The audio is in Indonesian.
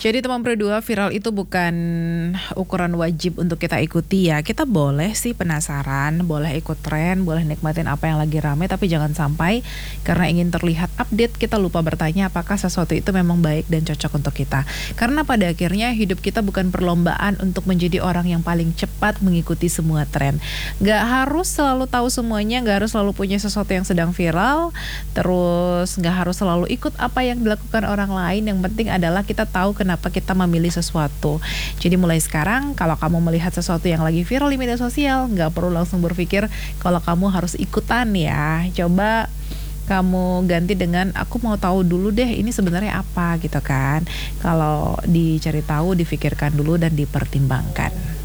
Jadi teman berdua, viral itu bukan ukuran wajib untuk kita ikuti ya. Kita boleh sih penasaran, boleh ikut tren, boleh nikmatin apa yang lagi rame, tapi jangan sampai karena ingin terlihat update kita lupa bertanya apakah sesuatu itu memang baik dan cocok untuk kita. Karena pada akhirnya hidup kita bukan perlombaan untuk menjadi orang yang paling cepat mengikuti semua tren. Gak harus selalu tahu semuanya, gak harus selalu punya sesuatu yang sedang viral, terus gak harus selalu ikut apa yang dilakukan orang lain. Yang penting adalah kita tahu kenapa kita memilih sesuatu. Jadi mulai sekarang kalau kamu melihat sesuatu yang lagi viral di media sosial, nggak perlu langsung berpikir kalau kamu harus ikutan ya. Coba kamu ganti dengan aku mau tahu dulu deh ini sebenarnya apa gitu kan. Kalau dicari tahu, difikirkan dulu dan dipertimbangkan.